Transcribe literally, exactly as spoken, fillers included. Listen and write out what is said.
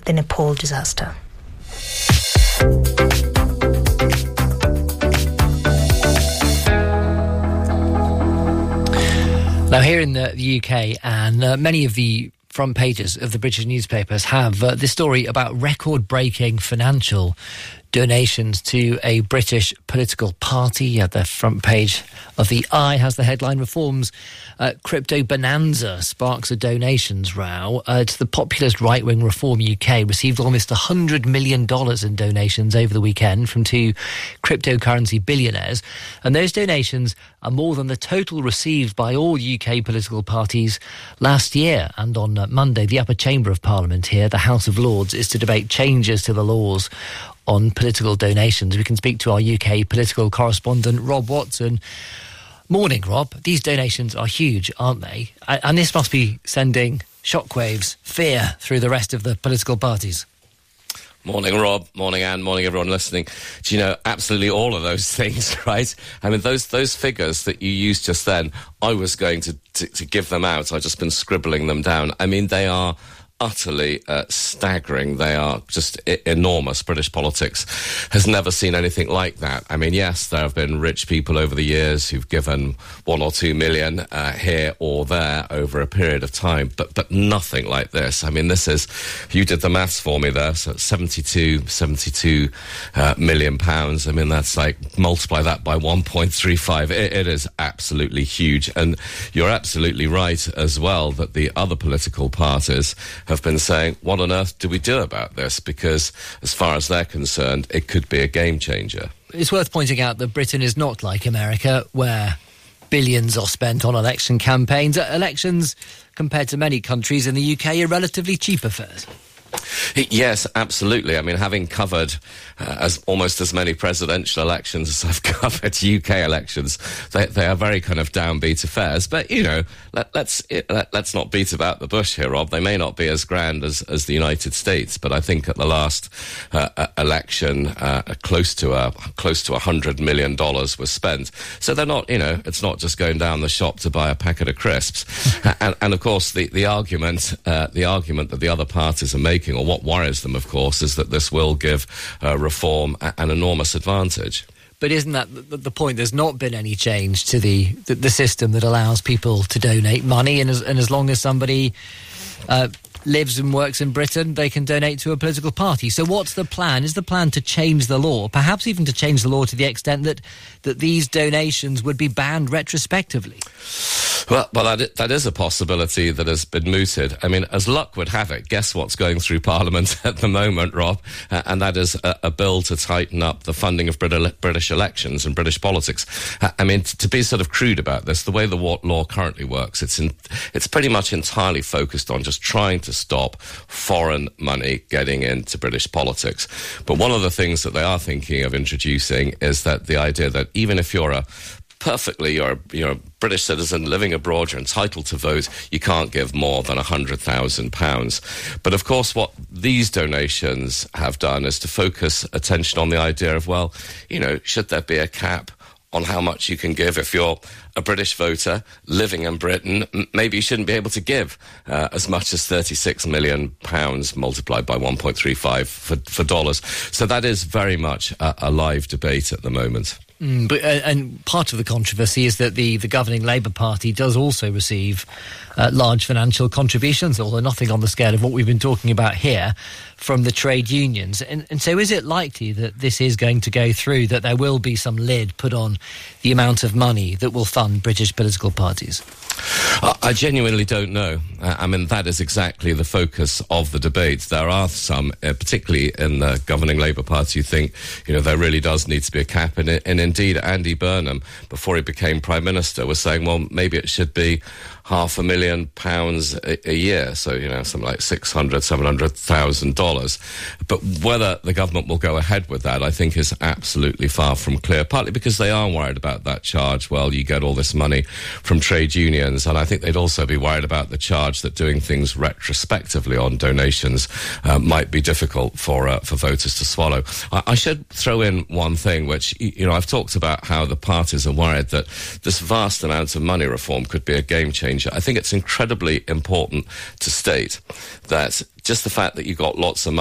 the Nepal disaster. Now, here in the U K, and uh, many of the front pages of the British newspapers have uh, this story about record-breaking financial donations to a British political party. At the front page of the Eye has the headline, Reforms uh, Crypto Bonanza Sparks a Donations Row. Uh, to the populist right-wing Reform U K received almost one hundred million dollars in donations over the weekend from two cryptocurrency billionaires. And those donations are more than the total received by all U K political parties last year. And on uh, Monday, the upper chamber of Parliament here, the House of Lords, is to debate changes to the laws on political donations. We can speak to our U K political correspondent, Rob Watson. Morning, Rob. These donations are huge, aren't they? And this must be sending shockwaves, fear through the rest of the political parties. Morning, Rob. Morning, Anne. Morning, everyone listening. Do you know, absolutely all of those things, right? I mean, those those figures that you used just then, I was going to, to, to give them out. I've just been scribbling them down. I mean, they are utterly uh, staggering. They are just I- enormous. British politics has never seen anything like that. I mean, yes, there have been rich people over the years who've given one or two million uh, here or there over a period of time, but but nothing like this. I mean, this is, you did the maths for me there, so it's seventy-two, seventy-two uh, million pounds. I mean, that's like, multiply that by one point three five. It, it is absolutely huge. And you're absolutely right as well that the other political parties have been saying, what on earth do we do about this? Because as far as they're concerned, it could be a game changer. It's worth pointing out that Britain is not like America, where billions are spent on election campaigns. Elections, compared to many countries in the U K, are relatively cheap affairs. Yes, absolutely. I mean, having covered uh, as almost as many presidential elections as I've covered U K elections, they, they are very kind of downbeat affairs. But, you know, let, let's let, let's not beat about the bush here, Rob. They may not be as grand as, as the United States, but I think at the last uh, election, uh, close to a close to a hundred million dollars was spent. So they're not, you know, it's not just going down the shop to buy a packet of crisps. and, and of course, the the argument uh, the argument that the other parties are making, or what worries them, of course, is that this will give uh, Reform a- an enormous advantage. But isn't that the, the point? There's not been any change to the, the, the system that allows people to donate money, and as, and as long as somebody uh, lives and works in Britain, they can donate to a political party. So what's the plan? Is the plan to change the law, perhaps even to change the law to the extent that, that these donations would be banned retrospectively? Well, well that, that is a possibility that has been mooted. I mean, as luck would have it, guess what's going through Parliament at the moment, Rob? Uh, and that is a, a bill to tighten up the funding of Brit- British elections and British politics. Uh, I mean, t- to be sort of crude about this, the way the law currently works, it's in, it's pretty much entirely focused on just trying to stop foreign money getting into British politics. But one of the things that they are thinking of introducing is that the idea that even if you're a perfectly, you're, you're a British citizen living abroad, you're entitled to vote, you can't give more than one hundred thousand pounds. But of course, what these donations have done is to focus attention on the idea of, well, you know, should there be a cap on how much you can give? If you're a British voter living in Britain, m- maybe you shouldn't be able to give uh, as much as thirty-six million pounds multiplied by one point three five for, for dollars. So that is very much a, a live debate at the moment. Mm, but, uh, and part of the controversy is that the, the governing Labour Party does also receive uh, large financial contributions, although nothing on the scale of what we've been talking about here, from the trade unions. And, and so is it likely that this is going to go through, that there will be some lid put on the amount of money that will fund British political parties? I genuinely don't know. I mean, that is exactly the focus of the debate. There are some, uh, particularly in the governing Labour Party, who think, you know, there really does need to be a cap. And, and indeed, Andy Burnham, before he became Prime Minister, was saying, well, maybe it should be half a million pounds a, a year. So, you know, something like six hundred, seven hundred thousand dollars. But whether the government will go ahead with that, I think, is absolutely far from clear, partly because they are worried about that charge. Well, you get all this money from trade unions. And I think they'd also be worried about the charge that doing things retrospectively on donations uh, might be difficult for uh, for voters to swallow. I, I should throw in one thing, which, you know, I've talked about how the parties are worried that this vast amount of money reform could be a game changer. danger. I think it's incredibly important to state that just the fact that you got lots of